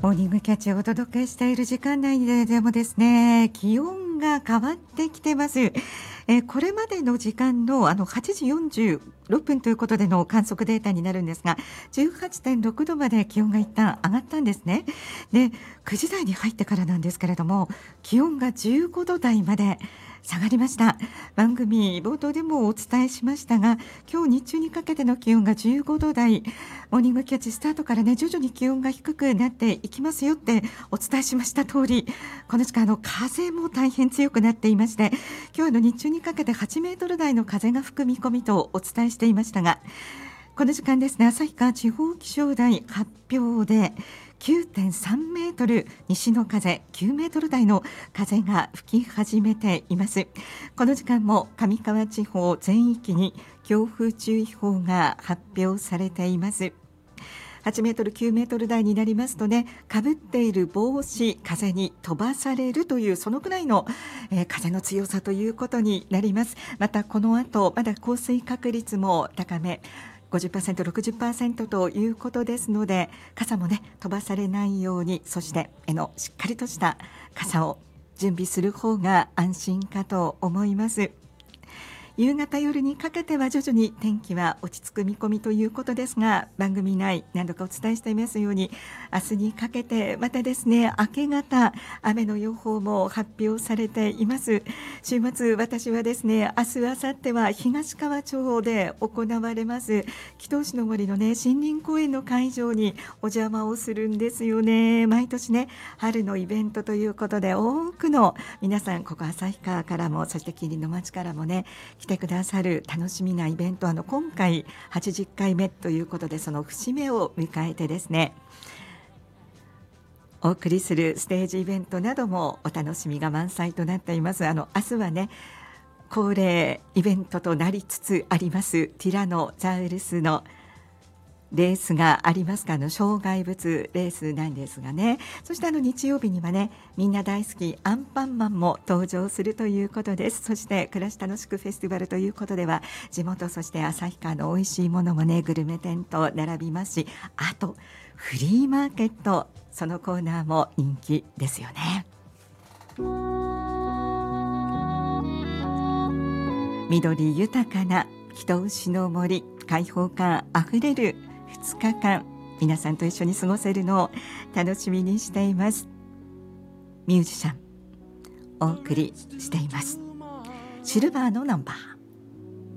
モーニングキャッチをお届けしている時間内でもですね、気温が変わってきてます。これまでの時間の8時46分ということでの観測データになるんですが、18.6 度まで気温が一旦上がったんですね。で、9時台に入ってからなんですけれども、気温が15度台まで下がりました。番組冒頭でもお伝えしましたが、今日日中にかけての気温が15度台、モーニングキャッチスタートからね、徐々に気温が低くなっていきますよってお伝えしました通り、この時間風も大変強くなっていまして、今日日中にかけて8メートル台の風が吹く見込みとお伝えしていましたが、この時間ですね、旭川地方気象台発表で9.3 メートル、西の風9メートル台の風が吹き始めています。この時間も上川地方全域に強風注意報が発表されています。8メートル9メートル台になりますとね、かぶっている帽子、風に飛ばされるというそのくらいの、風の強さということになります。またこの後まだ降水確率も高め、50%、60% ということですので、傘もね飛ばされないように、そしてしっかりとした傘を準備する方が安心かと思います。夕方夜にかけては徐々に天気は落ち着く見込みということですが、番組内何度かお伝えしていますように、明日にかけてまたですね、明け方雨の予報も発表されています。週末私はですね、明日明後日は東川町で行われます木頭市の森のね、森林公園の会場にお邪魔をするんですよね。毎年ね、春のイベントということで、多くの皆さん、ここ旭川からも、そして近隣の町からもね来てくださる楽しみなイベント、今回80回目ということで、その節目を迎えてですね、お送りするステージイベントなどもお楽しみが満載となっています。明日はね、恒例イベントとなりつつありますティラノザウルスのレースがありますか、障害物レースなんですがね。そして日曜日にはね、みんな大好きアンパンマンも登場するということです。そして暮らし楽しくフェスティバルということでは、地元そして旭川の美味しいものもね、グルメ店と並びますし、あとフリーマーケット、そのコーナーも人気ですよね。緑豊かな北牛の森、開放感あふれる2日間、皆さんと一緒に過ごせるのを楽しみにしています。ミュージシャンお送りしています。シルバーのナンバー。